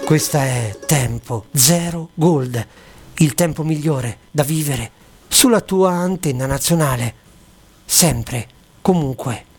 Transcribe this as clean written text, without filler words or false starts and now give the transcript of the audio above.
Questa è Tempo Zero Gold, il tempo migliore da vivere sulla tua antenna nazionale. Sempre, comunque.